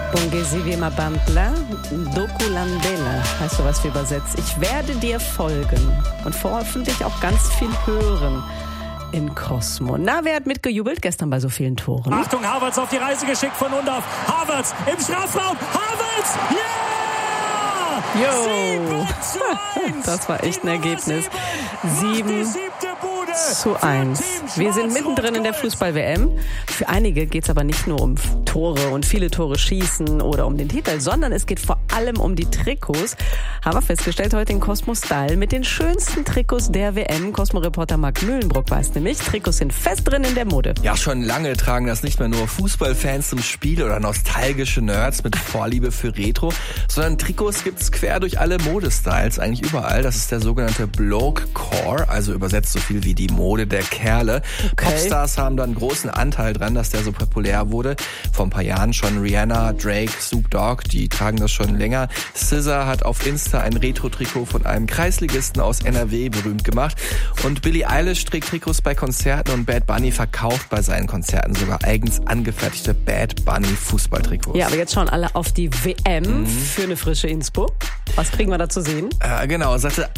Bongesi ma Bantler, Doku Landela, heißt sowas wie übersetzt. Ich werde dir folgen und hoffentlich auch ganz viel hören in Cosmo. Na, wer hat mitgejubelt gestern bei so vielen Toren? Achtung, Havertz auf die Reise geschickt von Undav. Havertz im Strafraum. Havertz, ja! Jo, das war echt ein Ergebnis. 7:1. Wir sind mittendrin in der Fußball-WM. Für einige geht es aber nicht nur um Tore und viele Tore schießen oder um den Titel, sondern es geht vor allem um die Trikots. Haben wir festgestellt heute in Cosmo Style mit den schönsten Trikots der WM. Cosmo-Reporter Marc Mühlenbrock weiß nämlich, Trikots sind fest drin in der Mode. Ja, schon lange tragen das nicht mehr nur Fußballfans zum Spiel oder nostalgische Nerds mit Vorliebe für Retro, sondern Trikots gibt's quer durch alle Modestyles, eigentlich überall. Das ist der sogenannte Bloke-Core, also übersetzt so viel wie die Mode der Kerle. Okay. Popstars haben da einen großen Anteil dran, dass der so populär wurde. Vor ein paar Jahren schon Rihanna, Drake, Snoop Dogg, die tragen das schon länger. SZA hat auf Insta ein Retro-Trikot von einem Kreisligisten aus NRW berühmt gemacht. Und Billie Eilish trägt Trikots bei Konzerten und Bad Bunny verkauft bei seinen Konzerten sogar eigens angefertigte Bad Bunny Fußballtrikots. Ja, aber jetzt schauen alle auf die WM für eine frische Inspo. Was kriegen wir da zu sehen? Genau, satte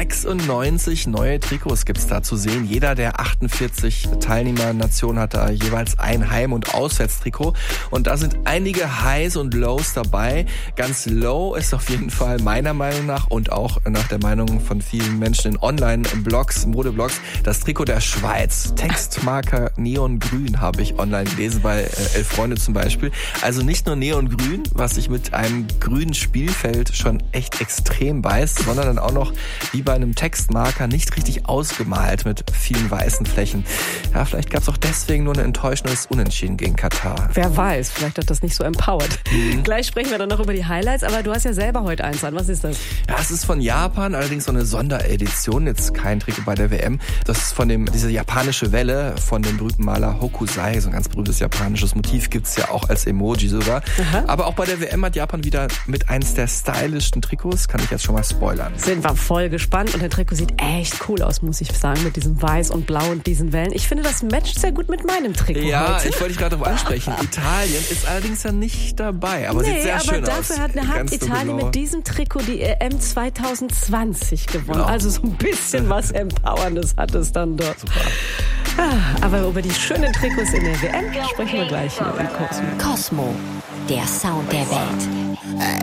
96 neue Trikots gibt's da zu sehen. Jeder der 48 Teilnehmernationen hat da jeweils ein Heim- und Auswärtstrikot. Und da sind einige Highs und Lows dabei. Ganz low ist auf jeden Fall meiner Meinung nach und auch nach der Meinung von vielen Menschen in Online-Blogs, Modeblogs, das Trikot der Schweiz. Textmarker Neongrün habe ich online gelesen, bei 11 Freunde zum Beispiel. Also nicht nur Neongrün, was sich mit einem grünen Spielfeld schon echt extrem beißt, sondern dann auch noch wie bei einem Textmarker nicht richtig ausgemalt mit vielen weißen Flächen. Ja, vielleicht gab es auch deswegen nur ein enttäuschendes Unentschieden gegen Katar. Wer weiß, vielleicht hat das nicht so empowered. Gleich sprechen wir dann noch über die Highlights, aber du hast ja selber heute eins an. Was ist das? Ja, es ist von Japan, allerdings so eine Sonderedition, jetzt kein Trikot bei der WM. Das ist von diese japanische Welle von dem berühmten Maler Hokusai, so ein ganz berühmtes japanisches Motiv, gibt's ja auch als Emoji sogar. Aha. Aber auch bei der WM hat Japan wieder mit eins der stylischsten Trikots, kann ich jetzt schon mal spoilern. Sind wir voll gespannt und der Trikot sieht echt cool aus, muss ich sagen, mit diesem Weiß und Blau und diesen Wellen. Ich finde, das matcht sehr gut mit meinem Trikot ja, heute. Ich wollte dich gerade darauf ansprechen. Italien ist allerdings ja nicht dabei, aber sieht sehr schön aus. Aber dafür hat Italien mit diesem Trikot die EM 2020 gewonnen. Genau. Also so ein bisschen was Empowerndes hat es dann dort. Super. Aber über die schönen Trikots in der WM sprechen wir gleich hier in Cosmo. Cosmo, der Sound der Welt.